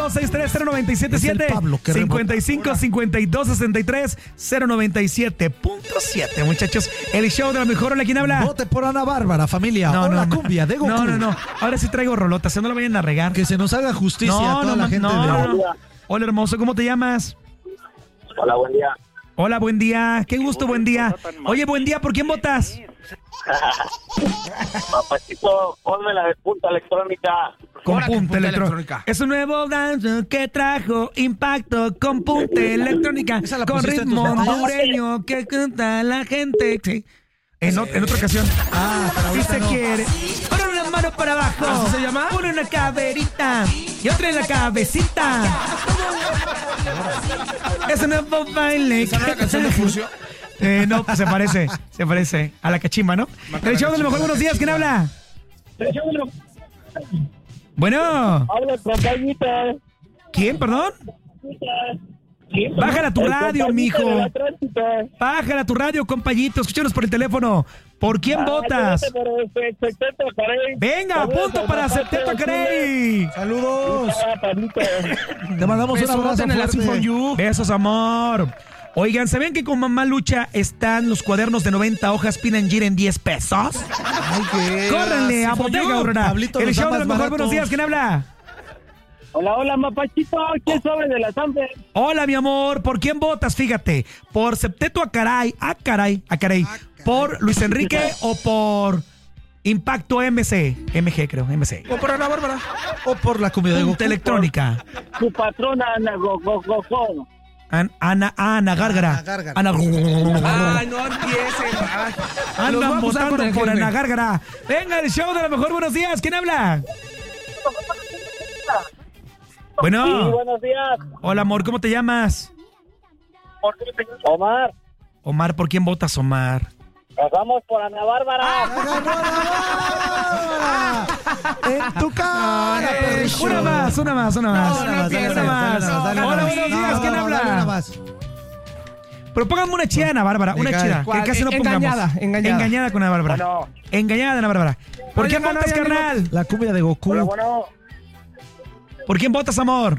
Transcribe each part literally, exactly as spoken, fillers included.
dos seis tres, cero nueve siete siete. cincuenta y cinco, cincuenta y dos, sesenta y tres, cero noventa y siete punto siete, muchachos. El show de la mejor. Hola, ¿quién habla? Vote por Ana Bárbara, familia. No, Hola, no, cumbia de Goku. No, no, no. Ahora sí traigo rolotas, no lo vayan a regar. Que se nos haga justicia no, a toda no, la gente. no, de... no, no. Hola, hermoso, ¿cómo te llamas? Hola, buen día. Hola, buen día. Qué gusto, buen día. Oye, buen día, ¿por quién votas? Papacito, ponme la de punta electrónica. Con Ahora que punta punta electrónica. Es un nuevo dance que trajo impacto con punta electrónica. Esa la Con pusiste en tus ritmo notas. hondureño que canta la gente. Sí. En, o- en otra ocasión. Ah, pero Si ahorita se no. quiere, pon una mano para abajo. ¿Así se llama? Pon una caberita y otra en la cabecita. Es un nuevo baile. ¿Esa no es la canción de Furcio? Eh, no, pues se parece, se parece a la cachimba, ¿no? El show de lo mejor, buenos días, ¿quién habla? Bueno, Habla, compañita. ¿quién, perdón? Bájala tu El radio, compañito mijo. de la tránsito. Bájala tu radio, compayito, escúchanos por el teléfono. ¿Por quién Ah, votas? yo voto por este Septeto Carey. Venga, Saludos punto a para Mapache Septeto Azul. Carey. Saludos. Ah, Pablito. Te mandamos un Besote abrazo en el Así for fuerte. You. Besos, amor. Oigan, ¿sabían que con Mamá Lucha están los cuadernos de noventa hojas Pin and Gin en diez pesos? Ay, qué. ¡Córrenle a Así for Bodega you. Aurrera! Pablito El los da show de más lo mejor, baratos. buenos días, ¿quién habla? Hola, hola, Mapachito. ¿Quién sabe de la Sanfe? Hola, mi amor, ¿por quién votas? Fíjate, ¿por Septeto a caray, a caray, a caray, por Luis Enrique o por Impacto M C? M G, creo, M C. O por Ana Bárbara. O por la cumbia de Goku. Punta electrónica. Su patrona, Ana Go, Go, Go, Go. An- Ana, Ana Gárgara. Ana Gárgara. Ana Ay, no empiecen. Ay. Los voy a Andan acusar votando con el por jefe. Ana Gárgara. Venga, el show de lo mejor, buenos días, ¿quién habla? Sí, Bueno, buenos días. hola, amor, ¿cómo te llamas? Omar, Omar, ¿por quién votas, Omar? nos vamos por Ana Bárbara. En tu cara, perrillo. Una más, una más, una más. No, no una empieces, más. dale, dale, Hola, dale, buenos dale, días, no, ¿quién no, habla? dale una más. Pero pónganme una chida, Ana Bárbara, una Venga, chida. ¿cuál? Que casi no pongamos. Engañada, engañada. Engañada con Ana Bárbara. Bueno. Engañada, Ana Bárbara. ¿Por Oye, quién no, votas, no, ya ni carnal? La cumbia de Goku. Hola, bueno. ¿Por quién votas, amor?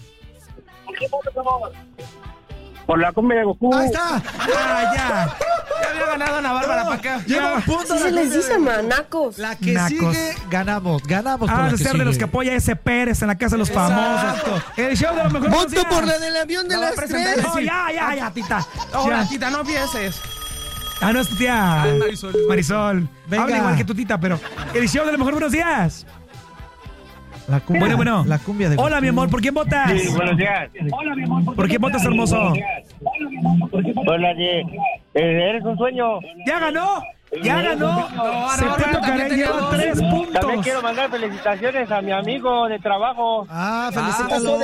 Por la cumbia de Goku. Ahí está. Ah, ya. Ya había ganado Ana Bárbara, ¿para qué? Lleva un punto. Sí la se les cumbia dice de Goku. manacos. La que Nacos. sigue, ganamos. Ganamos por Ah, la de que ser de los que sigue. apoya a ese Pérez en la casa de los famosos. El show de lo mejor. buenos días. del avión de La va a presentar. No, ya, ya, ya, tita. Ahora, Ya. tita, no empieces. Ah, no es tu tía. Ay, Marisol. Marisol. Venga. Habla igual que tu tita, pero. El show de lo mejor. Buenos días. La cumbia, Bueno, bueno. La cumbia de Goku. Hola, mi amor, ¿por quién votas? Sí, buenos días. ¿Por quién votas, hermoso? Hola, de, eh, eres un sueño. ¡Ya ganó! ¡Ya ganó! No, Septeto no, Carey también lleva tenía tres dos. puntos. También quiero mandar felicitaciones a mi amigo de trabajo. Ah, felicítalo.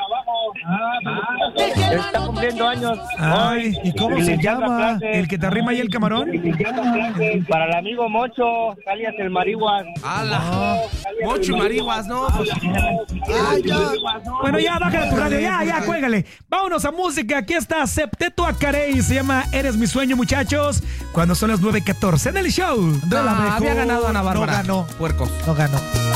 Está cumpliendo años. Ay, ¿Y cómo Y se le llama llama? clase. ¿el que te arrima ahí el camarón? Para el amigo Mocho, alias el Marihuas. ¡Hala! Mocho y marihuas, ¿no? Pues, Ay, ya. Bueno, ya, bájale tu radio, ya, ya, cuélgale. Vámonos a música. Aquí está Septeto Acarey. Se llama Eres mi sueño, muchachos. Cuando son las nueve catorce en el show. De la no, mejor. había ganado Ana Bárbara. No ganó. Puercos. No ganó.